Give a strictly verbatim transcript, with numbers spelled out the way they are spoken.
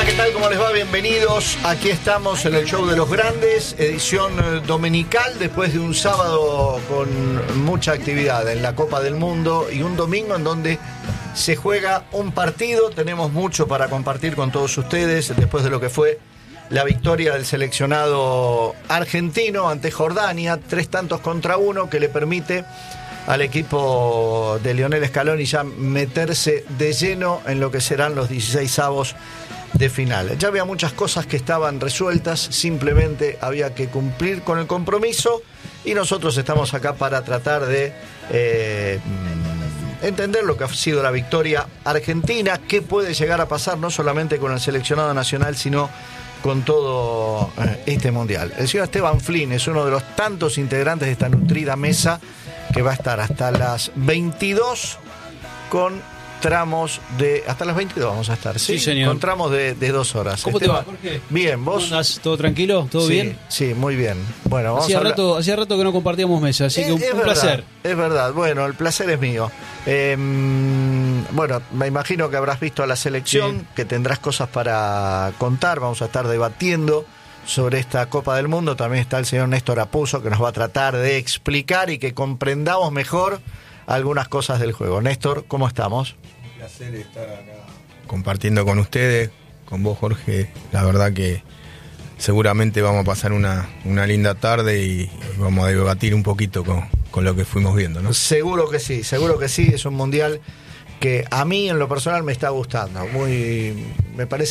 Hola, ¿qué tal? ¿Cómo les va? Bienvenidos. Aquí estamos en el Show de los Grandes, edición dominical, después de un sábado con mucha actividad en la Copa del Mundo y un domingo en donde se juega un partido. Tenemos mucho para compartir con todos ustedes después de lo que fue la victoria del seleccionado argentino ante Jordania, tres tantos contra uno, que le permite al equipo de Lionel Scaloni ya meterse de lleno en lo que serán los dieciseisavos de final. Ya había muchas cosas que estaban resueltas, simplemente había que cumplir con el compromiso y nosotros estamos acá para tratar de eh, entender lo que ha sido la victoria argentina, qué puede llegar a pasar no solamente con el seleccionado nacional, sino con todo eh, este mundial. El señor Esteban Flynn es uno de los tantos integrantes de esta nutrida mesa que va a estar hasta las veintidós con tramos de... Hasta las veintidós vamos a estar, ¿sí? Sí, señor. Con tramos de, de dos horas. ¿Cómo Esteban, te va, Jorge? Bien, ¿vos? ¿Cómo andás? ¿Todo tranquilo? ¿Todo sí, bien? Sí, muy bien. Bueno, vamos hacía a hablar... rato, hacía rato que no compartíamos mesa, así es, que un, es un verdad, placer. Es verdad, bueno, el placer es mío. Eh, bueno, me imagino que habrás visto a la selección, sí, que tendrás cosas para contar, vamos a estar debatiendo sobre esta Copa del Mundo. También está el señor Néstor Apuzzo, que nos va a tratar de explicar y que comprendamos mejor algunas cosas del juego. Néstor, ¿cómo estamos? Un placer estar acá compartiendo con ustedes, con vos, Jorge. La verdad que seguramente vamos a pasar una, una linda tarde y vamos a debatir un poquito con, con lo que fuimos viendo, ¿no? Seguro que sí, seguro que sí. Es un mundial que a mí en lo personal me está gustando. Muy, me parece